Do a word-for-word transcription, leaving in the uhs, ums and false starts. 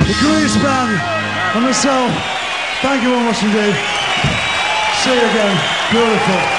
the greatest band, and myself. Thank you very much indeed. See you again. Beautiful.